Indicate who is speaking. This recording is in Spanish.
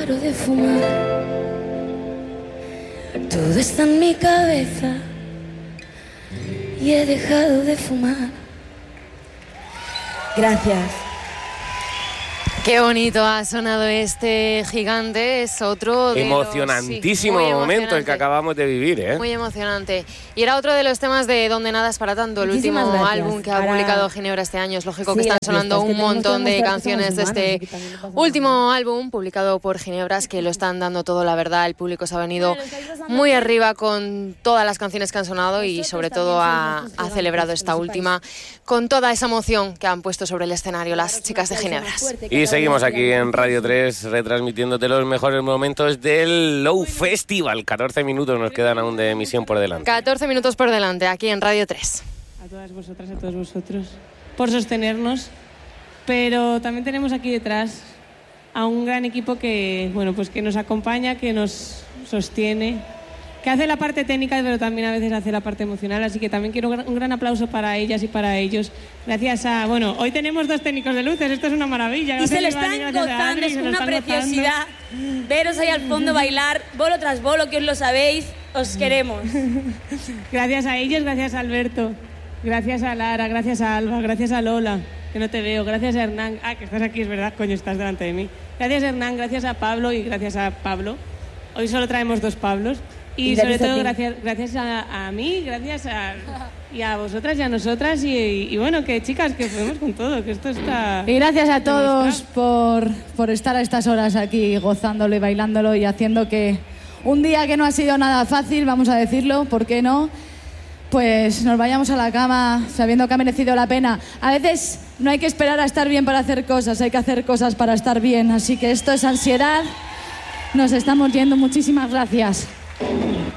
Speaker 1: paro de fumar. Todo está en mi cabeza y he dejado de fumar. Gracias.
Speaker 2: Qué bonito ha sonado este Gigante, es otro de
Speaker 3: emocionantísimo momento el que acabamos de vivir, ¿eh?
Speaker 2: Muy emocionante. Y era otro de los temas de Donde nada es para tanto, el último álbum que ha publicado Ginebra este año. Es lógico que están sonando un montón de canciones de este último álbum publicado por Ginebras, que lo están dando todo, la verdad. El público se ha venido muy arriba con todas las canciones que han sonado y sobre todo ha celebrado esta última con toda esa emoción que han puesto sobre el escenario las chicas de Ginebras.
Speaker 3: Y seguimos aquí en Radio 3 retransmitiéndote los mejores momentos del Low Festival. 14 minutos nos quedan aún de emisión por delante.
Speaker 2: 14 minutos por delante, aquí en Radio 3.
Speaker 4: A todas vosotras, a todos vosotros, por sostenernos. Pero también tenemos aquí detrás a un gran equipo que, bueno, pues que nos acompaña, que nos sostiene, que hace la parte técnica, pero también a veces hace la parte emocional. Así que también quiero un gran aplauso para ellas y para ellos. Gracias a... Bueno, hoy tenemos 2 técnicos de luces, esto es una maravilla.
Speaker 5: Y se lo están gozando, es una preciosidad. Veros ahí al fondo bailar, bolo tras bolo, que os lo sabéis, os queremos.
Speaker 4: Gracias a ellos, gracias a Alberto, gracias a Lara, gracias a Alba, gracias a Lola, que no te veo, gracias a Hernán. Ah, que estás aquí, es verdad, coño, estás delante de mí. Gracias a Hernán, gracias a Pablo y gracias a Pablo. Hoy solo traemos 2 Pablos. Y sobre todo gracias a mí, gracias y a vosotras y a nosotras y bueno, que chicas, que podemos con todo, que esto está...
Speaker 6: Y gracias a todos por estar a estas horas aquí gozándolo y bailándolo y haciendo que un día que no ha sido nada fácil, vamos a decirlo, ¿por qué no? Pues nos vayamos a la cama sabiendo que ha merecido la pena. A veces no hay que esperar a estar bien para hacer cosas, hay que hacer cosas para estar bien. Así que esto es Ansiedad. Nos estamos yendo. Muchísimas gracias.